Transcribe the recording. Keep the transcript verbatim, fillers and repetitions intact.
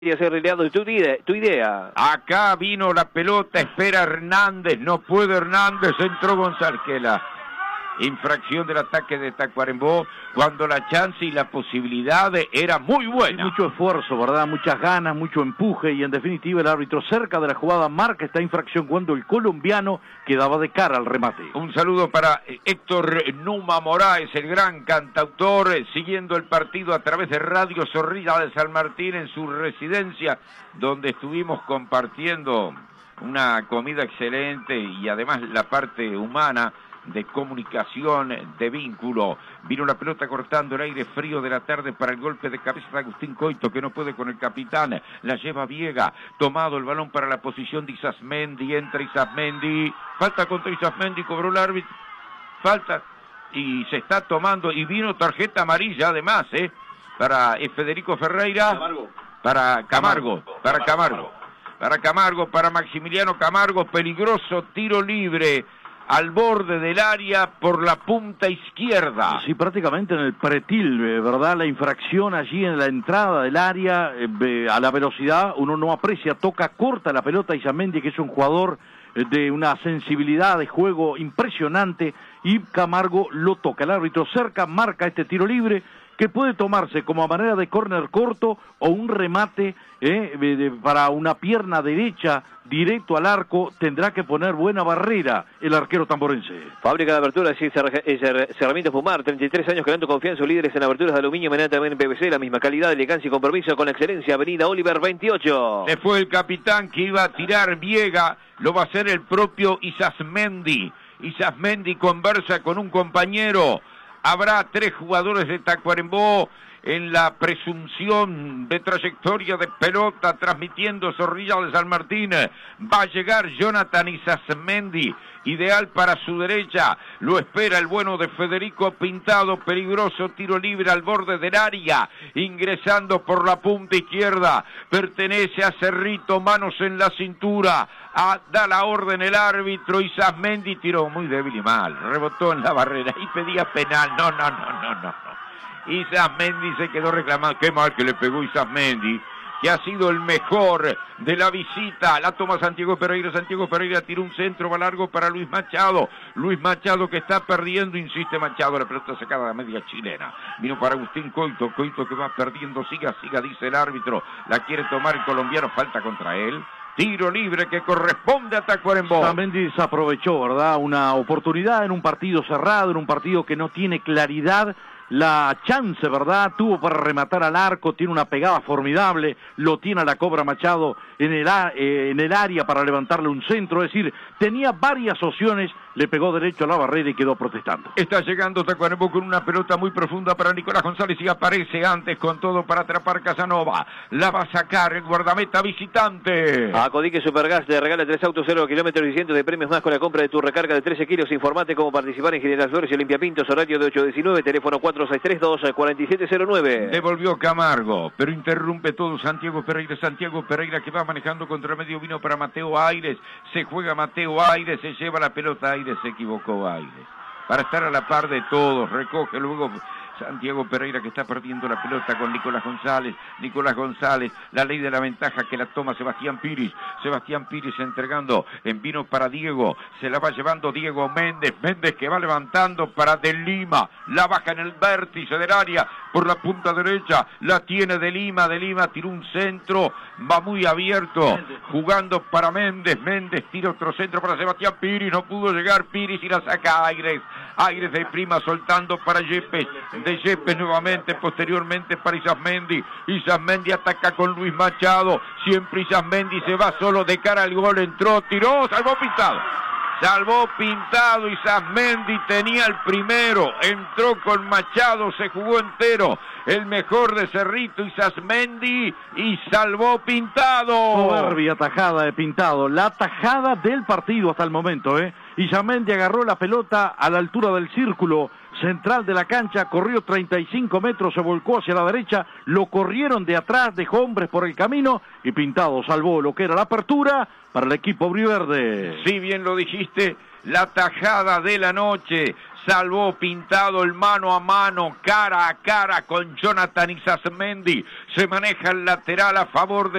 Quería ser relegado tu idea, tu idea. Acá vino la pelota, espera Hernández, no puede Hernández, entró González, que la infracción del ataque de Tacuarembó, cuando la chance y la posibilidad era muy buena. Sí, mucho esfuerzo, ¿verdad? Muchas ganas, mucho empuje y en definitiva el árbitro cerca de la jugada marca esta infracción cuando el colombiano quedaba de cara al remate. Un saludo para Héctor Numa Moraes, el gran cantautor, siguiendo el partido a través de Radio Zorrilla de San Martín en su residencia, donde estuvimos compartiendo una comida excelente y además la parte humana de comunicación, de vínculo. Vino la pelota cortando el aire frío de la tarde para el golpe de cabeza de Agustín Coito, que no puede con el capitán. La lleva Viega, tomado el balón para la posición de Isasmendi, entra Isasmendi, falta contra Isasmendi, cobró el árbitro, falta, y se está tomando, y vino tarjeta amarilla además, eh, para Federico Ferreira, Camargo. para Camargo, para Camargo, para Camargo, para Maximiliano Camargo, peligroso tiro libre al borde del área por la punta izquierda. Sí, prácticamente en el pretil, ¿verdad? La infracción allí en la entrada del área, eh, a la velocidad, uno no aprecia, toca corta la pelota Isamendi, que es un jugador de una sensibilidad de juego impresionante, y Camargo lo toca. El árbitro cerca marca este tiro libre, que puede tomarse como a manera de córner corto o un remate eh, de, para una pierna derecha directo al arco. Tendrá que poner buena barrera el arquero tamborense. Fábrica de aberturas y cerramientos Pumar, treinta y tres años ganando confianza, líderes en aberturas de aluminio, mañana también en P V C, la misma calidad, elegancia y compromiso con la excelencia. Avenida Oliver veintiocho. Se fue el capitán que iba a tirar Viega, lo va a hacer el propio Isasmendi. Isasmendi conversa con un compañero. Habrá tres jugadores de Tacuarembó en la presunción de trayectoria de pelota, transmitiendo Zorrilla de San Martín. Va a llegar Jonathan Isasmendi, ideal para su derecha. Lo espera el bueno de Federico Pintado, peligroso tiro libre al borde del área, ingresando por la punta izquierda. Pertenece a Cerrito, manos en la cintura. Ah, da la orden el árbitro. Isasmendi tiró muy débil y mal, rebotó en la barrera y pedía penal. No, no, no, no, no. Isasmendi se quedó reclamando. Qué mal que le pegó Isasmendi, que ha sido el mejor de la visita. La toma Santiago Pereira, Santiago Pereira tira un centro, va largo para Luis Machado. Luis Machado que está perdiendo, insiste Machado, la pelota sacada de media chilena. Vino para Agustín Coito, Coito que va perdiendo, siga, siga, dice el árbitro. La quiere tomar el colombiano, falta contra él. Tiro libre que corresponde a Tacuarembó. Isasmendi desaprovechó, ¿verdad? Una oportunidad en un partido cerrado, en un partido que no tiene claridad. La chance, ¿verdad? Tuvo para rematar al arco, tiene una pegada formidable, lo tiene a la cobra Machado en el, eh, en el área para levantarle un centro, es decir, tenía varias opciones, le pegó derecho a la barrera y quedó protestando. Está llegando Tacuarembó con una pelota muy profunda para Nicolás González y aparece antes con todo para atrapar Casanova. La va a sacar el guardameta visitante. A Codique Supergas te regala tres autos, cero kilómetros y cientos de premios más con la compra de tu recarga de trece kilos. Informate cómo participar en General Flores y Olimpia Pintos, horario de ocho a diecinueve, teléfono cuatro seis tres dos, cuatro siete cero nueve. Devolvió Camargo, pero interrumpe todo Santiago Pereira. Santiago Pereira que va manejando contra medio, vino para Mateo Aires. Se juega Mateo Aires, se lleva la pelota Aires, se equivocó Aires. Para estar a la par de todos, recoge luego Santiago Pereira que está perdiendo la pelota con Nicolás González. Nicolás González, la ley de la ventaja que la toma Sebastián Piris. Sebastián Piris entregando en vino para Diego. Se la va llevando Diego Méndez. Méndez que va levantando para De Lima. La baja en el vértice del área por la punta derecha. La tiene De Lima. De Lima tiró un centro. Va muy abierto. Jugando para Méndez. Méndez tira otro centro para Sebastián Piris. No pudo llegar Piris y la saca Aires. Aires de prima soltando para Yepes. De Yepes nuevamente, posteriormente para Isasmendi. Isasmendi ataca con Luis Machado. Siempre Isasmendi se va solo de cara al gol. Entró, tiró, salvó Pintado. Salvó Pintado, Isasmendi tenía el primero. Entró con Machado, se jugó entero. El mejor de Cerrito, Isasmendi, y salvó Pintado. Soberbia tajada de Pintado, la tajada del partido hasta el momento, ¿eh? Isasmendi agarró la pelota a la altura del círculo central de la cancha, corrió treinta y cinco metros, se volcó hacia la derecha, lo corrieron de atrás, dejó hombres por el camino y Pintado salvó lo que era la apertura para el equipo briverde. Sí, bien lo dijiste, la tajada de la noche. salvó Pintado el mano a mano, cara a cara con Jonathan Isasmendi. Se maneja el lateral a favor de